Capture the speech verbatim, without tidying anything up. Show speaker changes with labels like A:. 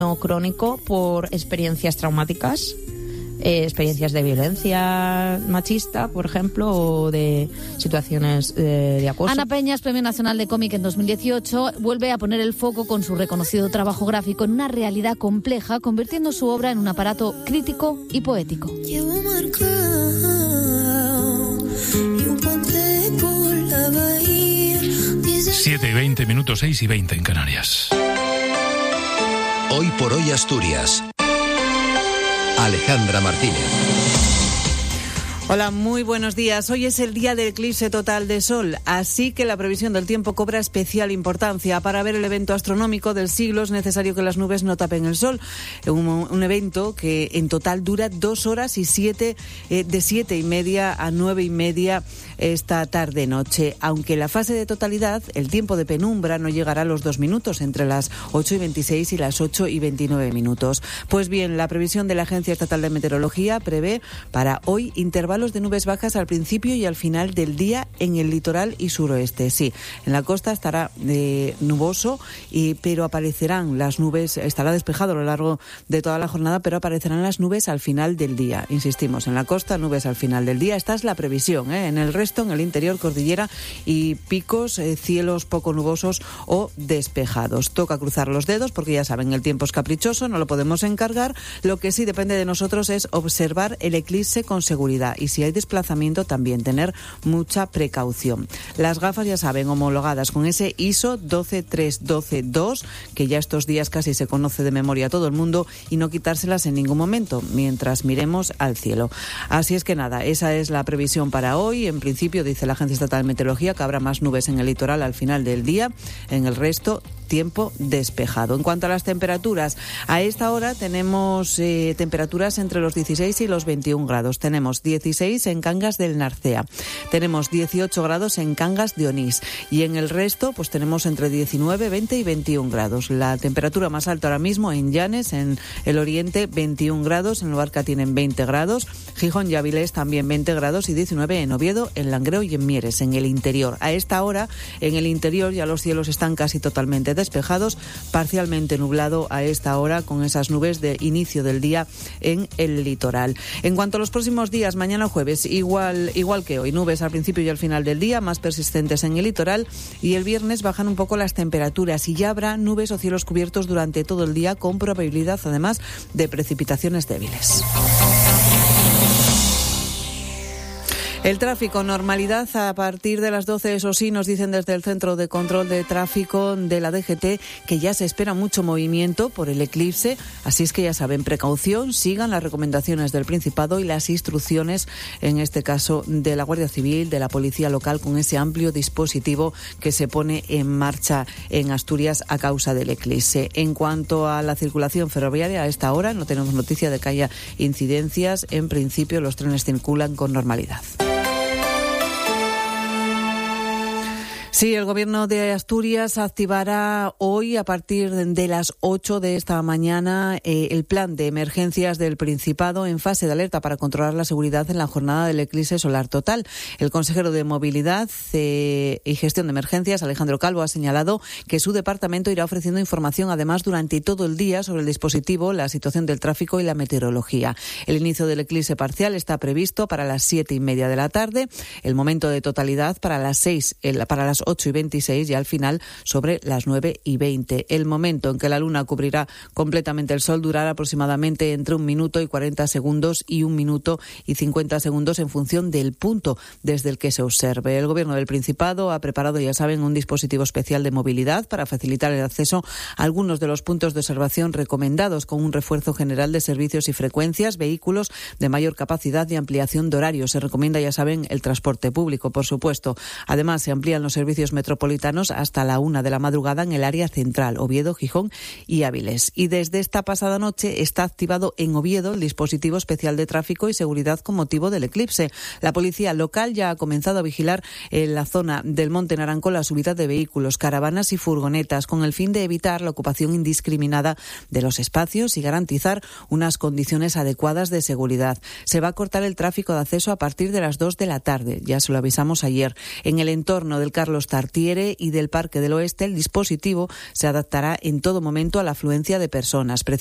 A: crónico por experiencias traumáticas, eh, experiencias de violencia machista, por ejemplo, o de situaciones eh, de acoso.
B: Ana Peñas, Premio Nacional de Cómic en dos mil dieciocho, vuelve a poner el foco con su reconocido trabajo gráfico en una realidad compleja, convirtiendo su obra en un aparato crítico y poético.
C: siete y veinte minutos, seis y veinte en Canarias.
D: Hoy por hoy Asturias. Alejandra Martínez.
E: Hola, muy buenos días. Hoy es el día del eclipse total de sol, así que la previsión del tiempo cobra especial importancia. Para ver el evento astronómico del siglo es necesario que las nubes no tapen el sol. Un, un evento que en total dura dos horas y siete, eh, de siete y media a nueve y media esta tarde-noche. Aunque la fase de totalidad, el tiempo de penumbra no llegará a los dos minutos, entre las ocho y veintiséis y las ocho y veintinueve minutos. Pues bien, la previsión de la Agencia Estatal de Meteorología prevé para hoy intervalos de nubes bajas al principio y al final del día en el litoral y suroeste. Sí, en la costa estará eh, nuboso, y, pero aparecerán las nubes, estará despejado a lo largo de toda la jornada, pero aparecerán las nubes al final del día. Insistimos, en la costa nubes al final del día. Esta es la previsión, ¿eh? En el resto, en el interior, cordillera y picos, eh, cielos poco nubosos o despejados. Toca cruzar los dedos porque ya saben, el tiempo es caprichoso, no lo podemos encargar. Lo que sí depende de nosotros es observar el eclipse con seguridad, y si hay desplazamiento también tener mucha precaución. Las gafas, ya saben, homologadas con ese I S O doce tres doce dos, que ya estos días casi se conoce de memoria a todo el mundo, y no quitárselas en ningún momento mientras miremos al cielo. Así es que nada, esa es la previsión para hoy. En principio, dice la Agencia Estatal de Meteorología, que habrá más nubes en el litoral al final del día. En el resto, tiempo despejado. En cuanto a las temperaturas, a esta hora tenemos eh, temperaturas entre los dieciséis y los veintiún grados. Tenemos dieciséis en Cangas del Narcea, tenemos dieciocho grados en Cangas de Onís, y en el resto pues tenemos entre diecinueve, veinte y veintiún grados. La temperatura más alta ahora mismo en Llanes, en el oriente, veintiún grados, en Luarca tienen veinte grados, Gijón y Avilés también veinte grados y diecinueve en Oviedo, en Langreo y en Mieres, en el interior. A esta hora, en el interior ya los cielos están casi totalmente despejados, parcialmente nublado a esta hora, con esas nubes de inicio del día en el litoral. En cuanto a los próximos días, mañana jueves, igual, igual que hoy, nubes al principio y al final del día, más persistentes en el litoral, y el viernes bajan un poco las temperaturas y ya habrá nubes o cielos cubiertos durante todo el día, con probabilidad además de precipitaciones débiles. El tráfico, normalidad a partir de las doce, eso sí, nos dicen desde el Centro de Control de Tráfico de la D G T que ya se espera mucho movimiento por el eclipse, así es que ya saben, precaución, sigan las recomendaciones del Principado y las instrucciones, en este caso, de la Guardia Civil, de la Policía Local, con ese amplio dispositivo que se pone en marcha en Asturias a causa del eclipse. En cuanto a la circulación ferroviaria, a esta hora no tenemos noticia de que haya incidencias. En principio, los trenes circulan con normalidad. Sí, el Gobierno de Asturias activará hoy, a partir de las ocho de esta mañana, eh, el plan de emergencias del Principado en fase de alerta para controlar la seguridad en la jornada del eclipse solar total. El consejero de Movilidad eh, y Gestión de Emergencias, Alejandro Calvo, ha señalado que su departamento irá ofreciendo información, además, durante todo el día sobre el dispositivo, la situación del tráfico y la meteorología. El inicio del eclipse parcial está previsto para las siete y media de la tarde, el momento de totalidad para las seis, el, para las ocho y veintiséis, y al final sobre las nueve y veinte. El momento en que la luna cubrirá completamente el sol durará aproximadamente entre un minuto y cuarenta segundos y un minuto y cincuenta segundos en función del punto desde el que se observe. El Gobierno del Principado ha preparado, ya saben, un dispositivo especial de movilidad para facilitar el acceso a algunos de los puntos de observación recomendados, con un refuerzo general de servicios y frecuencias, vehículos de mayor capacidad y ampliación de horarios. Se recomienda, ya saben, el transporte público, por supuesto. Además, se amplían los servicios metropolitanos hasta la una de la madrugada en el área central, Oviedo, Gijón y Áviles. Y desde esta pasada noche está activado en Oviedo el dispositivo especial de tráfico y seguridad con motivo del eclipse. La policía local ya ha comenzado a vigilar en la zona del Monte Naranco la subida de vehículos, caravanas y furgonetas, con el fin de evitar la ocupación indiscriminada de los espacios y garantizar unas condiciones adecuadas de seguridad. Se va a cortar el tráfico de acceso a partir de las dos de la tarde, ya se lo avisamos ayer. En el entorno del Carlos Tartiere y del Parque del Oeste, el dispositivo se adaptará en todo momento a la afluencia de personas.